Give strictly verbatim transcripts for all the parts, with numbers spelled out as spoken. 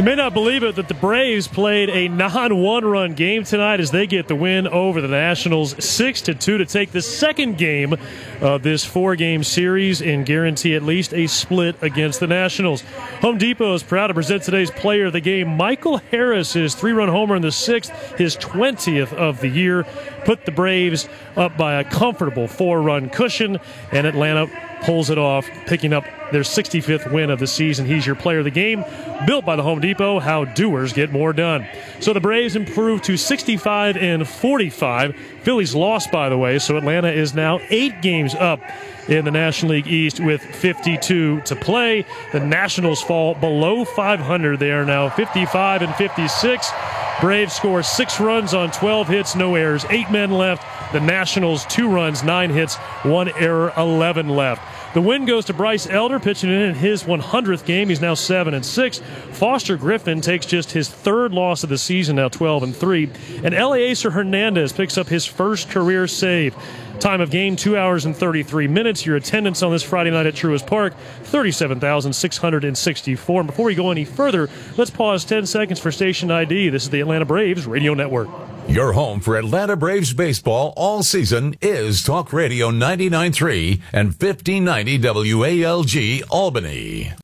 You may not believe it that the Braves played a non-one-run game tonight as they get the win over the Nationals six to two to take the second game of this four-game series and guarantee at least a split against the Nationals. Home Depot is proud to present today's player of the game. Michael Harris, his three-run homer in the sixth, his twentieth of the year, put the Braves up by a comfortable four-run cushion, and Atlanta pulls it off, picking up their sixty-fifth win of the season. He's your player of the game, built by the Home Depot, how doers get more done. So the Braves improved to sixty-five and forty-five. Phillies lost, by the way, so Atlanta is now eight games up in the National League East with fifty-two to play. The Nationals fall below five hundred. They are now fifty-five and fifty-six. Braves score six runs on twelve hits, no errors, eight men left. The Nationals, two runs, nine hits, one error, eleven left. The win goes to Bryce Elder, pitching in in his one hundredth game. He's now seven and six. Foster Griffin takes just his third loss of the season, now twelve and three. And Eliezer Hernandez picks up his first career save. Time of game, two hours and thirty-three minutes. Your attendance on this Friday night at Truist Park, thirty-seven thousand six hundred sixty-four. And before we go any further, let's pause ten seconds for station I D. This is the Atlanta Braves Radio Network. Your home for Atlanta Braves baseball all season is Talk Radio ninety-nine point three and fifteen ninety W A L G Albany.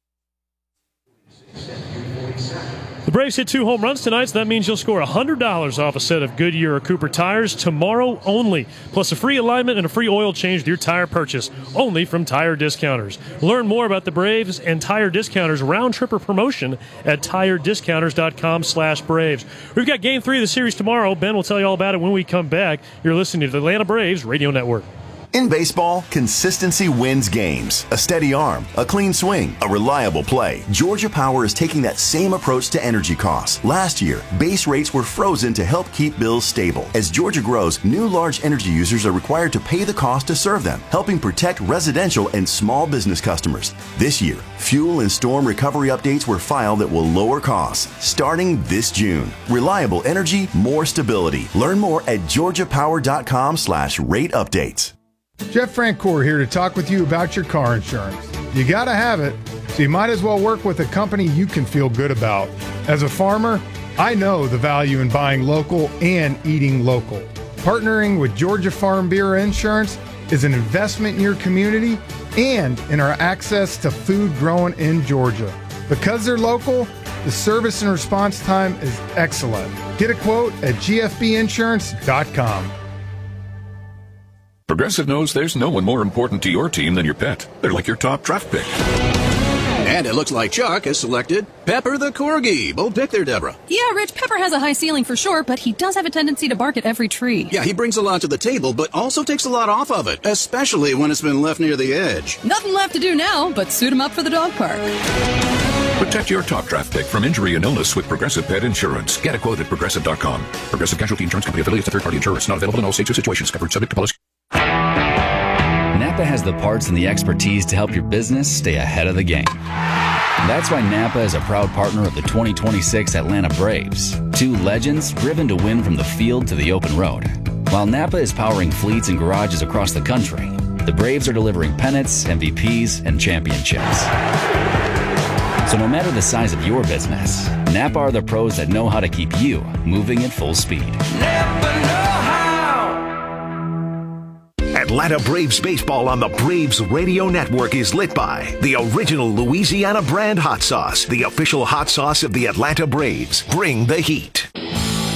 The Braves hit two home runs tonight, so that means you'll score one hundred dollars off a set of Goodyear or Cooper tires tomorrow only, plus a free alignment and a free oil change with your tire purchase, only from Tire Discounters. Learn more about the Braves and Tire Discounters round-tripper promotion at tire discounters dot com slash Braves. We've got Game three of the series tomorrow. Ben will tell you all about it when we come back. You're listening to the Atlanta Braves Radio Network. In baseball, consistency wins games. A steady arm, a clean swing, a reliable play. Georgia Power is taking that same approach to energy costs. Last year, base rates were frozen to help keep bills stable. As Georgia grows, new large energy users are required to pay the cost to serve them, helping protect residential and small business customers. This year, fuel and storm recovery updates were filed that will lower costs starting this June. Reliable energy, more stability. Learn more at georgia power dot com slash rate updates. Jeff Francoeur here to talk with you about your car insurance. You gotta have it, so you might as well work with a company you can feel good about. As a farmer, I know the value in buying local and eating local. Partnering with Georgia Farm Bureau Insurance is an investment in your community and in our access to food grown in Georgia. Because they're local, the service and response time is excellent. Get a quote at g f b insurance dot com. Progressive knows there's no one more important to your team than your pet. They're like your top draft pick. And it looks like Chuck has selected Pepper the Corgi. Bold pick there, Deborah. Yeah, Rich, Pepper has a high ceiling for sure, but he does have a tendency to bark at every tree. Yeah, he brings a lot to the table, but also takes a lot off of it, especially when it's been left near the edge. Nothing left to do now but suit him up for the dog park. Protect your top draft pick from injury and illness with Progressive Pet Insurance. Get a quote at progressive dot com. Progressive Casualty Insurance Company affiliates and third-party insurers. Not available in all states or situations. Covered subject to policy. Napa has the parts and the expertise to help your business stay ahead of the game. That's why Napa is a proud partner of the twenty twenty-six Atlanta Braves, two legends driven to win from the field to the open road. While Napa is powering fleets and garages across the country, the Braves are delivering pennants, M V Ps, and championships. So no matter the size of your business, Napa are the pros that know how to keep you moving at full speed. Napa know how. Atlanta Braves baseball on the Braves Radio Network is lit by the original Louisiana brand hot sauce, the official hot sauce of the Atlanta Braves. Bring the heat.